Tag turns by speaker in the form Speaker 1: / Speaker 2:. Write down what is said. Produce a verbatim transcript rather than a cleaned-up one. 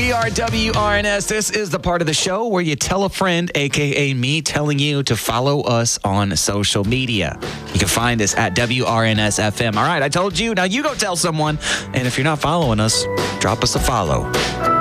Speaker 1: We are W R N S. This is the part of the show where you tell a friend, a k a me, telling you to follow us on social media. You can find us at W R N S F M. All right, I told you. Now you go tell someone. And if you're not following us, drop us a follow.